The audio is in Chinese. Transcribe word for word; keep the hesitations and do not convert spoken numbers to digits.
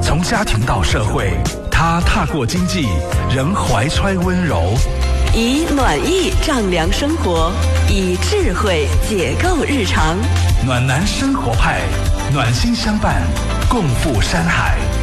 从家庭到社会，他踏过经济，仍怀揣温柔， 以暖意丈量生活，以智慧解构日常。 暖男生活派，暖心相伴，共赴山海。